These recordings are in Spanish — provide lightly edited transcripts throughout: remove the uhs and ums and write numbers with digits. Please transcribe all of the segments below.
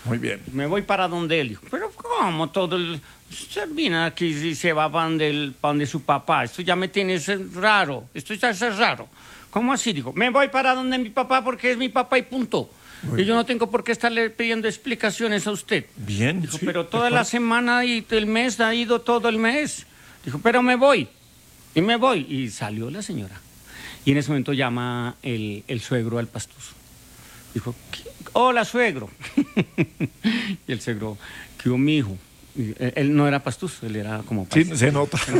Muy bien. Me voy para donde él. Dijo, pero ¿cómo todo el... Usted viene aquí y se va para donde su papá. Esto ya me tiene raro. Esto ya es raro. ¿Cómo así? Dijo, me voy para donde mi papá porque es mi papá y punto. Y yo no tengo por qué estarle pidiendo explicaciones a usted. Bien. Dijo, sí, pero toda la semana y el mes ha ido todo el mes. Dijo, pero me voy. Y me voy. Y salió la señora. Y en ese momento llama el suegro al pastoso. Dijo, hola, suegro. Y el suegro, ¿qué hubo, mi hijo? Él no era pastuso, él era como pastuso. Sí, se nota. Se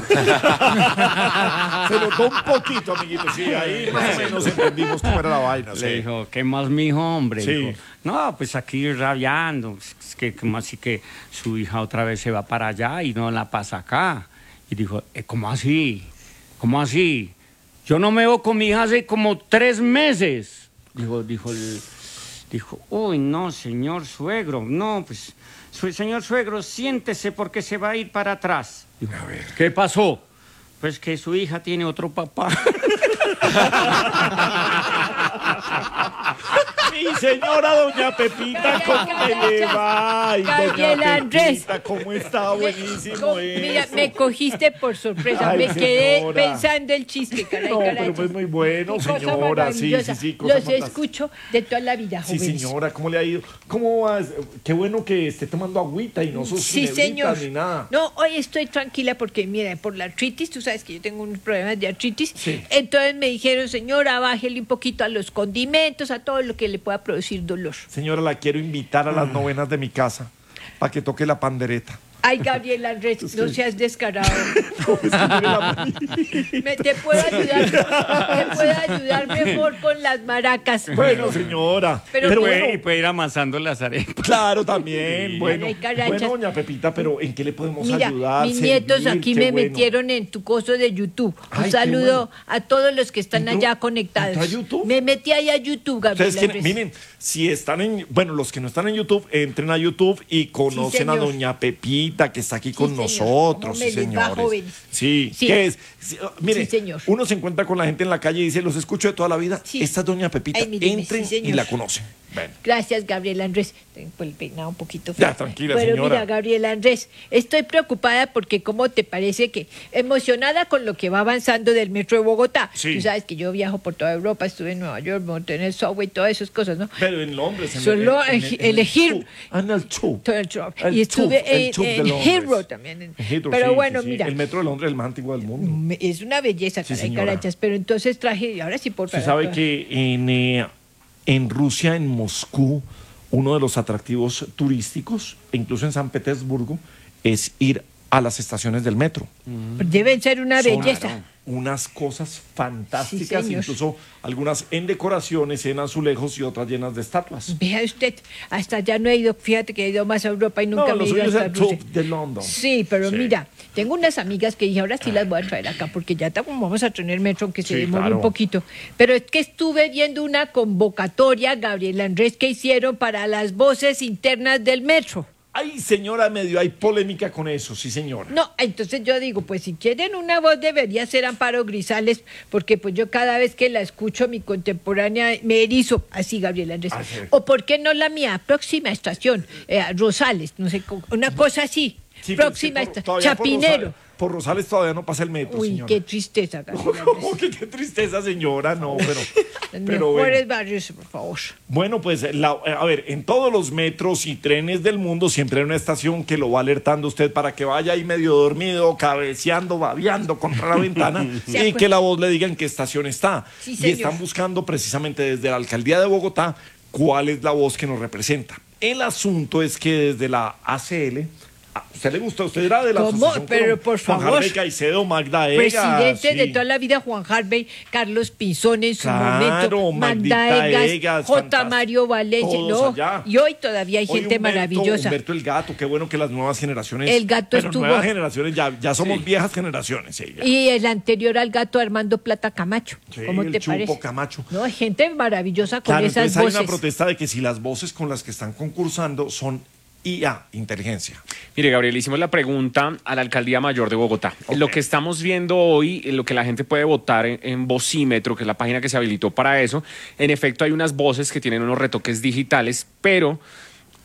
notó un poquito, amiguito. Sí, ahí más o menos entendimos cómo era la vaina. Le sí. dijo, ¿qué más, mi hijo, hombre? Sí. Dijo, no, pues aquí rabiando. Es que como así que su hija otra vez se va para allá y no la pasa acá. Y dijo, ¿cómo así? ¿Cómo así? Yo no me veo con mi hija hace como 3 meses. Dijo, uy, no, señor suegro, no, pues, señor suegro, siéntese porque se va a ir para atrás. Dijo, A ver. ¿qué pasó? Pues que su hija tiene otro papá. Mi señora doña Pepita, ¿cómo le va? Ay, Gabriel doña Andrés. Pepita, ¿cómo está? Buenísimo Mira, eso. me cogiste por sorpresa. Ay, me quedé señora. pensando el chiste, caray, No, caray. pero pues muy bueno, Qué cosa señora. Sí, maravillosa. sí, cosa Los fantástica. escucho de toda la vida, Sí, jóvenes. señora, ¿cómo le ha ido? ¿Cómo vas? Qué bueno que esté tomando agüita y no sus Sí, señor. ni nada. No, hoy estoy tranquila porque, mira, por la artritis, tú sabes que yo tengo unos problemas de artritis. Sí. Entonces me dijeron, señora, bájele un poquito a los condimentos, a todo lo que le pueda producir dolor. Señora, la quiero invitar a las novenas de mi casa para que toque la pandereta. Ay, Gabriel Andrés, no seas descarado. ¿Cómo es que tiene la- Te puedo ayudar mejor con las maracas. Bueno, señora. Pero Y bueno, puede ir amasando las arepas. claro, también. Bueno, Ay, carachas. bueno, doña Pepita, pero ¿en qué le podemos Mira, ayudar? mis nietos servir? aquí Qué me bueno. metieron en tu coso de YouTube. Ay, Un qué saludo bueno. a todos los que están ¿Entró- allá conectados. entró a YouTube? Me metí ahí a YouTube, Gabriel Ustedes Andrés. miren, si están bueno, los que no están en YouTube, entren a YouTube y conocen a señor. doña Pepita, que está aquí Sí, con señor. nosotros, ¿Cómo sí, me les va, señores. jóvenes? Sí, Sí. ¿qué es? Sí, mire, Sí, señor. uno se encuentra con la gente en la calle y dice, los escucho de toda la vida. Sí. Esta es doña Pepita, Ay, míreme, entren sí, y señor. la conocen. Ven. Gracias, Gabriel Andrés. Tengo el peinado un poquito Ya, feo. tranquila, Pero señora. mira, Gabriel Andrés, estoy preocupada porque, ¿cómo te parece que emocionada con lo que va avanzando del metro de Bogotá? Sí. Tú sabes que yo viajo por toda Europa, estuve en Nueva York, monté en el subway, todas esas cosas, ¿no? Pero en Londres. Solo elegir- tube. Ah, en el tube. Todo el tube. El Y estuve tube, el tube de en Londres. Heathrow también. En Heathrow, Pero sí, bueno, sí, sí. mira. El metro de Londres es el más antiguo del mundo. Es una belleza, Sí, caray, señora. carachas. Pero entonces traje, y ahora sí por Usted favor. sabe que en Rusia, en Moscú, uno de los atractivos turísticos, e incluso en San Petersburgo, es ir a las estaciones del metro. Deben ser una Son belleza. unas cosas fantásticas, Sí, señor. incluso algunas en decoraciones, en azulejos y otras llenas de estatuas. Vea usted, hasta allá no he ido, fíjate que he ido más a Europa y nunca No, me lo he ido suyo es hasta el Rusia. tube de London. Sí, pero Sí. mira, tengo unas amigas que dije, ahora sí las voy a traer acá, porque ya vamos a tener metro, aunque se Sí, demore claro. un poquito. Pero es que estuve viendo una convocatoria, Gabriel Andrés, que hicieron para las voces internas del metro. Ay, señora, medio hay polémica con eso, sí, señora. No, entonces yo digo, pues si quieren una voz debería ser Amparo Grisales, porque pues yo cada vez que la escucho, mi contemporánea, me erizo, así Gabriel Andrés. Ah, sí. O por qué no la mía, próxima estación, Rosales, no sé, una cosa así, Sí, pero próxima es que estación, todavía Chapinero. Por Rosales todavía no pasa el metro, Uy, señora. qué tristeza, Gabriel Andrés. ¿Cómo que qué tristeza, señora? No, pero... Los pero mejores bueno. barrios, por favor. Bueno, pues, a ver, en todos los metros y trenes del mundo siempre hay una estación que lo va alertando usted para que vaya ahí medio dormido, cabeceando, babeando contra la ventana y que la voz le diga en qué estación está. Sí, y señor. están buscando precisamente desde la Alcaldía de Bogotá cuál es la voz que nos representa. El asunto es que desde la ACL... ¿A usted le gusta? ¿Usted era de la ¿Cómo? asociación Pero, Colom- por Juan favor. Harvey Caicedo, Magda Ega, Presidente de sí. toda la vida, Juan Harvey, Carlos Pinzón en su Claro, momento, Magdita Magda Egas, Egas, J. fantástico. Mario Valencia, Todos no, allá. y hoy todavía hay Hoy gente maravillosa. Humberto el Gato, qué bueno que las nuevas generaciones... El Gato pero estuvo- nuevas generaciones, ya somos viejas generaciones. Sí, ya. Y el anterior al gato Armando Plata Camacho. Sí, ¿Cómo el te Chupo parece? Camacho. No, hay gente maravillosa con Claro, esas entonces hay voces. una protesta de que si las voces con las que están concursando son IA, inteligencia. Mire, Gabriel, hicimos la pregunta a la Alcaldía Mayor de Bogotá. Ok. Lo que estamos viendo hoy, lo que la gente puede votar en Vocímetro, que es la página que se habilitó para eso, en efecto hay unas voces que tienen unos retoques digitales, pero